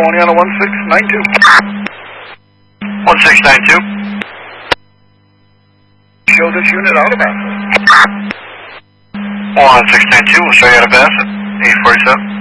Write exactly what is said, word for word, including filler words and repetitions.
Oneana one six nine two. one six nine two. Show this unit out of Bassett. one six nine two, we'll show you out of Bassett. eight forty-seven.